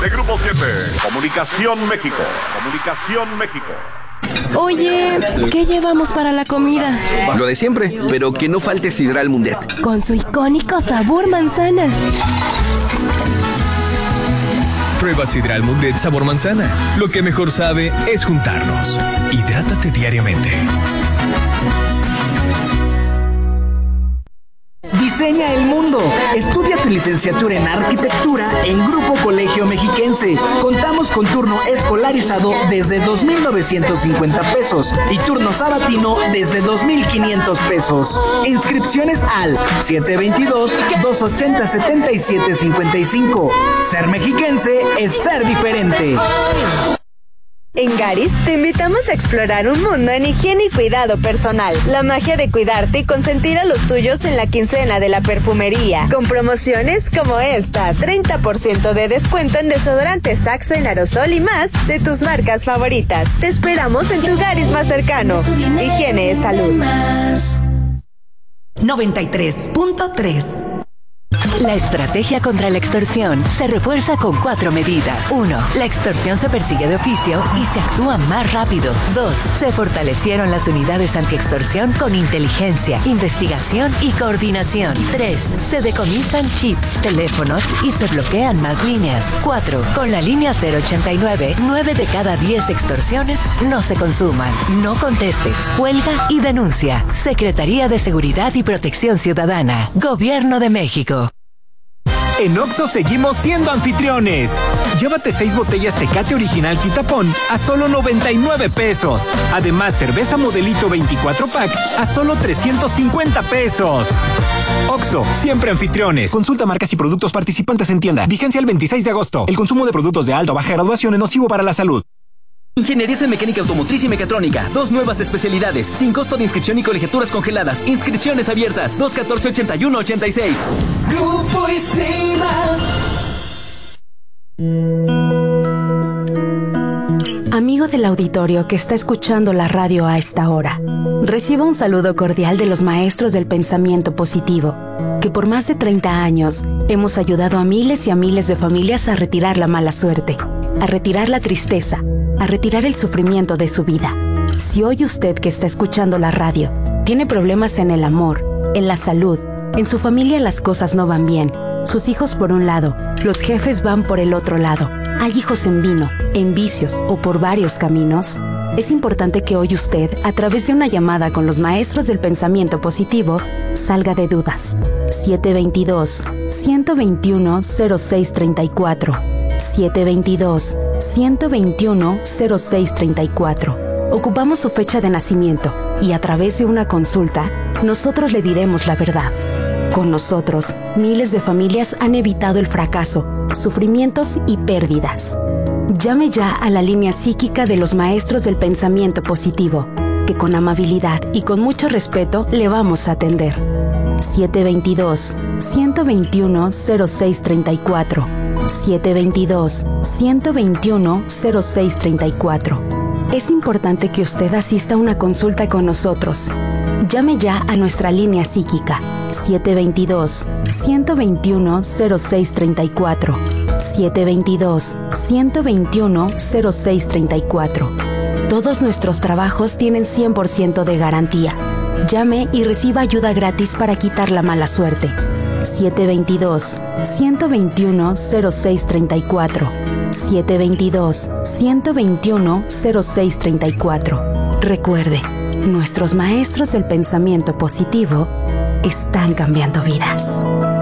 De Grupo 7, Comunicación México. Oye, ¿qué llevamos para la comida? Lo de siempre, pero que no falte Sidral Mundet. Con su icónico sabor manzana. Prueba Sidral Mundet sabor manzana. Lo que mejor sabe es juntarnos. Hidrátate diariamente. Diseña el mundo. Estudia tu licenciatura en arquitectura en Grupo Colegio Mexiquense. Contamos con turno escolarizado desde 2,950 pesos y turno sabatino desde 2,500 pesos. Inscripciones al 722-280-7755. Ser mexiquense es ser diferente. En Garis te invitamos a explorar un mundo en higiene y cuidado personal. La magia de cuidarte y consentir a los tuyos en la quincena de la perfumería. Con promociones como estas: 30% de descuento en desodorantes Saxo en aerosol y más de tus marcas favoritas. Te esperamos en tu Garis más cercano. Higiene es salud. 93.3. La estrategia contra la extorsión se refuerza con 4 medidas. 1. La extorsión se persigue de oficio y se actúa más rápido. 2. Se fortalecieron las unidades antiextorsión con inteligencia, investigación y coordinación. 3. Se decomisan chips, teléfonos y se bloquean más líneas. 4. Con la línea 089, 9 de cada 10 extorsiones no se consuman. No contestes, cuelga y denuncia. Secretaría de Seguridad y Protección Ciudadana. Gobierno de México. En Oxxo seguimos siendo anfitriones. Llévate 6 botellas Tecate Original Quitapón a solo 99 pesos. Además, cerveza Modelito 24 pack a solo 350 pesos. Oxxo, siempre anfitriones. Consulta marcas y productos participantes en tienda. Vigencia el 26 de agosto. El consumo de productos de alta o baja graduación es nocivo para la salud. Ingenierías en Mecánica Automotriz y Mecatrónica. 2 nuevas especialidades, sin costo de inscripción y colegiaturas congeladas. Inscripciones abiertas. 214-8186. Grupo Isilva. Amigo del auditorio que está escuchando la radio a esta hora, reciba un saludo cordial de los maestros del pensamiento positivo, que por más de 30 años hemos ayudado a miles y a miles de familias a retirar la mala suerte, a retirar la tristeza, a retirar el sufrimiento de su vida. Si hoy usted que está escuchando la radio tiene problemas en el amor, en la salud, en su familia las cosas no van bien, sus hijos por un lado, los jefes van por el otro lado, hay hijos en vino, en vicios o por varios caminos, es importante que hoy usted, a través de una llamada con los maestros del pensamiento positivo, salga de dudas. 722-121-0634. 722-121-0634. Ocupamos su fecha de nacimiento y a través de una consulta, nosotros le diremos la verdad. Con nosotros, miles de familias han evitado el fracaso, sufrimientos y pérdidas. Llame ya a la línea psíquica de los maestros del pensamiento positivo, que con amabilidad y con mucho respeto le vamos a atender. 722-121-0634. 722-121-0634. Es importante que usted asista a una consulta con nosotros. Llame ya a nuestra línea psíquica 722-121-0634. 722-121-0634. Todos nuestros trabajos tienen 100% de garantía. Llame y reciba ayuda gratis para quitar la mala suerte. 722-121-0634. 722-121-0634. Recuerde, nuestros maestros del pensamiento positivo están cambiando vidas.